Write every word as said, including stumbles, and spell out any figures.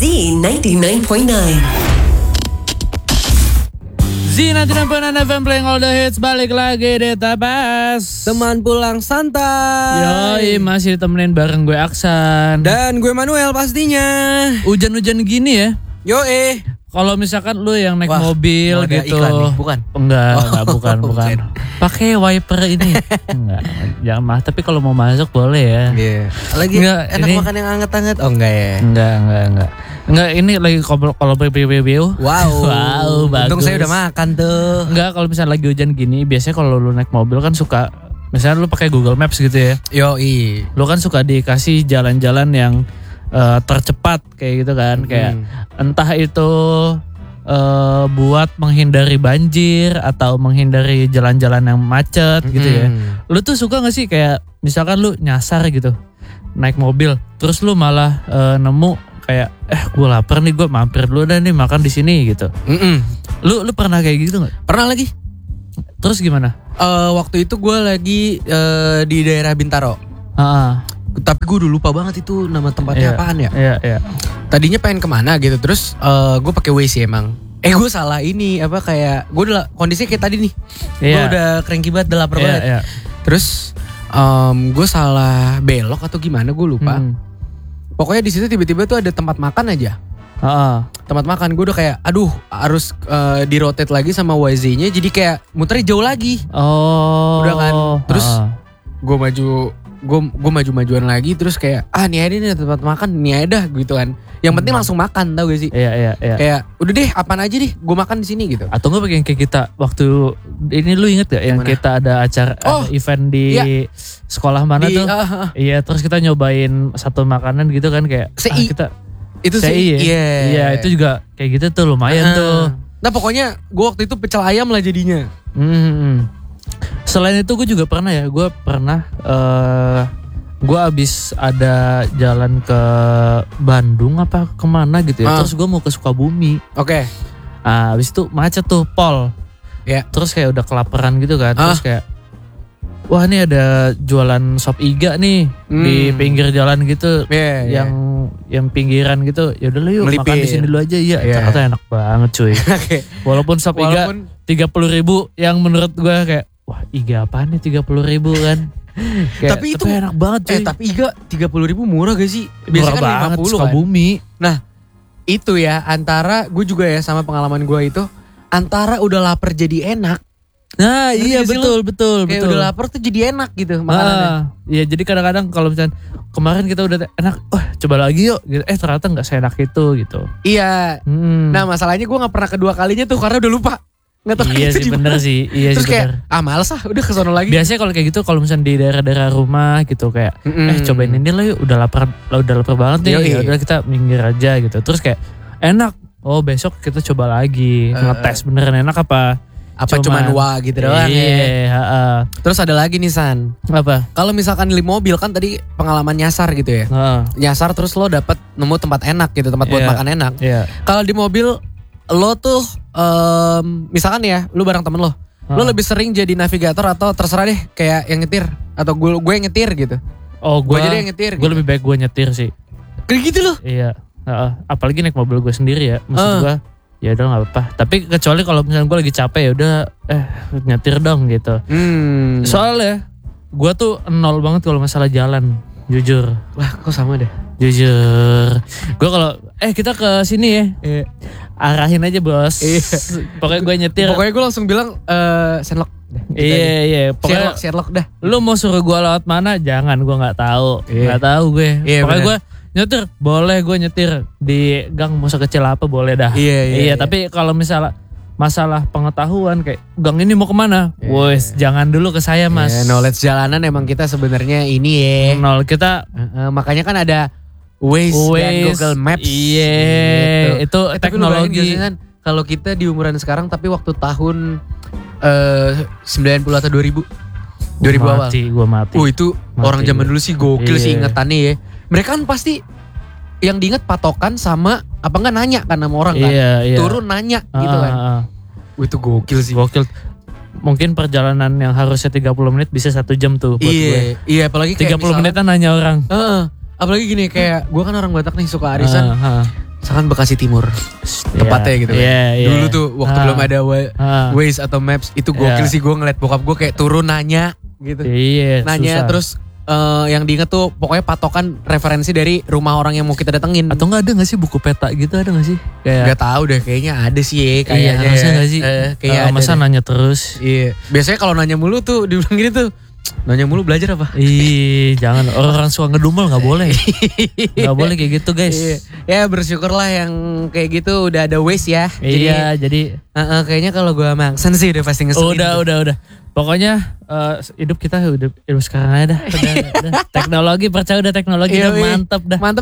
sembilan puluh sembilan point sembilan. Z sembilan puluh sembilan point sembilan F M playing all the hits. Balik lagi di Tapas Teman pulang santai. Yoi, masih ditemenin bareng gue Aksan. Dan gue Manuel pastinya. Hujan-hujan gini ya. Yoi. Kalau misalkan lu yang naik Wah, mobil ada gitu. iklan nih, bukan? Enggak, Oh, enggak bukan, bukan. bukan. Pakai wiper ini. Enggak, jangan mah. Tapi kalau mau masuk boleh ya. Iya. Yeah. Lagi Enggak, enak ini- makan yang anget-anget. Oh enggak ya. Enggak, enggak, enggak. Enggak, ini lagi kalau kalau B B B U. Wow. Wow, bagus. Untung saya udah makan tuh. Enggak, kalau misalnya lagi hujan gini, biasanya kalau lu naik mobil kan suka, misalnya lu pakai Google Maps gitu ya. Yoi. Lu kan suka dikasih jalan-jalan yang eh, tercepat kayak gitu kan, Hmm. kayak entah itu eh, buat menghindari banjir atau menghindari jalan-jalan yang macet gitu ya. Hmm. Lu tuh suka gak sih kayak misalkan lu nyasar gitu naik mobil, terus lu malah eh, nemu kayak eh gue lapar nih, gue mampir dulu dah nih makan di sini gitu. Mm-mm. Lu lu pernah kayak gitu nggak? Pernah lagi. Terus gimana? Eh waktu itu gue lagi eh, di daerah Bintaro. Ah, Tapi gue udah lupa banget itu nama tempatnya iya, apaan ya. Iya iya. Tadinya pengen kemana gitu, terus eh, gue pakai Waze emang. Eh gue salah ini apa kayak gue udah kondisinya kayak tadi nih. Gue Iya. udah cranky banget, udah lapar Iya, banget. iya. Terus gue salah belok atau gimana gue lupa. Hmm. Pokoknya di situ tiba-tiba tuh ada tempat makan aja. Ah, Tempat makan gue udah kayak aduh harus eh, di rotate lagi sama Waze-nya, jadi kayak muternya jauh lagi. oh. Udah kan. Terus ah. gue maju gue gue maju-majuan lagi, terus kayak ah nih ada nih tempat makan nih ada gitu kan. Yang penting langsung makan, tau gak sih? Iya iya iya. Kayak udah deh apaan aja deh gue makan di sini gitu. Atau nggak kayak kita waktu ini, lu inget gak yang Gimana? kita ada acara Oh, ada event di iya. sekolah mana Di, tuh? ah, ah. Iya, terus kita nyobain satu makanan gitu kan kayak Se- ah, kita Itu C I sih ya? iya. Iya, itu juga kayak gitu tuh lumayan Ah. tuh. Nah pokoknya gue waktu itu pecel ayam lah jadinya. Hmm. Selain itu gue juga pernah ya, gue pernah eh gue abis ada jalan ke Bandung apa kemana gitu ya, Ah. terus gue mau ke Sukabumi. Oke. Ah, abis itu macet tuh pol. Ya. Terus kayak udah kelaparan gitu kan, Ah. terus kayak wah ini ada jualan sop iga nih di Hmm. pinggir jalan gitu, Iya, yang yang pinggiran gitu. Ya udah lah yuk Melipir. makan di sini dulu aja. Iya, Iya. ternyata enak banget cuy. Oke. Walaupun sop iga Walaupun tiga puluh ribu, yang menurut gue kayak wah iga apaan nih tiga puluh ribu kan. Kayak, Tapi itu- enak banget cuy. eh tapi iga tiga puluh ribu murah gak sih? Murah Biasanya kan lima banget puluh kan. Sukabumi. Nah itu ya antara gue juga ya sama pengalaman gue itu, antara udah lapar jadi enak. Nah Ngerti iya gak sih betul betul Kayak betul. udah lapar tuh jadi enak gitu makanannya. Ah, iya jadi kadang-kadang kalau misalnya kemarin kita udah enak, wah coba lagi yuk gitu. Eh ternyata nggak seenak itu gitu. Iya. Hmm. Nah masalahnya gue gak pernah kedua kalinya tuh karena udah lupa. Gak tau iya itu sih di bener mana. sih, iya Terus sih kayak bener. ah males ah udah kesono lagi. Biasanya kalau kayak gitu kalau misalnya di daerah-daerah rumah gitu kayak Mm-mm. eh cobain ini lah yuk, udah lapar udah lapar banget nih. Yoi. Ya udah kita minggir aja gitu. Terus kayak enak. Oh besok kita coba lagi Eh. ngetes beneran enak apa. Apa cuman wah gitu doang Iya, ya. heeh. Terus ada lagi nih San. Apa? Kalau misalkan di mobil kan tadi pengalaman nyasar gitu ya. Heeh. Nyasar terus lo dapet nemu tempat enak gitu, tempat buat Iya. makan enak. Iya. Kalau di mobil lo tuh em, misalkan ya lu bareng temen lo, lo Ah. lebih sering jadi navigator atau terserah deh kayak yang nyetir atau gue gue yang nyetir gitu. Oh Gue gue jadi yang nyetir. Gue gitu. lebih baik gue nyetir sih. Kayak gitu loh. Iya. Heeh. Apalagi naik mobil gue sendiri ya. Maksud Ah. gue ya udah nggak apa-apa. Tapi kecuali kalau misalnya gue lagi capek ya udah eh nyetir dong gitu. Hmm. Soalnya gue tuh nol banget kalau masalah jalan, jujur, Wah kok sama deh. jujur. Gue kalau eh kita ke sini ya, arahin aja bos. Iya. Pokoknya gue nyetir. Pokoknya gue langsung bilang eh Sherlock. Gitu iya aja. iya. Pokoknya Sherlock, Sherlock dah. lu mau suruh gue lewat mana? Jangan, gue nggak tahu, Iya. nggak tahu gue. Iya, Pokoknya bener. gue nyetir, boleh gue nyetir di gang mau sekecil apa boleh dah. Iya, iya, iya. Tapi kalau misalnya masalah pengetahuan kayak gang ini mau kemana? Iya. Wes jangan dulu ke saya mas. Ya, knowledge jalanan emang kita sebenarnya ini ya. Nol kita Eh, makanya kan ada Waze, dan Waze, Google Maps. iya, itu Eh, tapi lu bayangin teknologi. gak sih, San, kalau kita di umuran sekarang tapi waktu tahun eh, sembilan puluh atau dua ribu dua ribu awal. Mati, gue mati. Oh itu Mati orang zaman gua. dulu sih gokil Iya. sih ingetannya ya. Mereka kan pasti yang diinget patokan sama apa enggak nanya kan sama orang kan. Iya, iya. Turun nanya gitu Ah, kan. ah, ah. Wah, itu gokil sih. Gokil. Mungkin perjalanan yang harusnya tiga puluh menit bisa satu jam tuh buat gue. Iya, iya apalagi kayak tiga puluh misalnya- menitan nanya orang. Heeh. Apalagi gini kayak gue kan orang Batak nih suka arisan. Ah, ah. misalkan Bekasi Timur tepatnya gitu kan. Iya, iya. Dulu tuh waktu Ah. belum ada wa- Ah. Waze atau Maps itu gokil Iya. sih, gue ngeliat bokap gue kayak turun nanya gitu. Iya, Nanya susah. terus eh, yang diinget tuh pokoknya patokan referensi dari rumah orang yang mau kita datengin. Atau nggak ada nggak sih buku peta gitu, ada nggak sih? Kayak Gak tahu deh, kayaknya ada sih ya, iya, kayaknya. harusnya ya. nggak sih? Eh, kayak Eh, ada masa deh. nanya terus? Iya. Biasanya kalau nanya mulu tuh dibilang gini tuh, nanya mulu belajar apa? Ih, jangan, orang suka ngedumel nggak boleh, nggak boleh kayak gitu guys. Iya. Ya bersyukurlah yang kayak gitu udah ada Waze ya. Iya, jadi Jadi uh, uh, kayaknya kalau gue sama Aksan sih udah pasti ngeselin. udah, udah, udah. Pokoknya eh, hidup kita udah hidup sekarang aja dah. Udah, udah. Teknologi, percaya udah teknologi Iya, udah iya. mantap dah. Mantap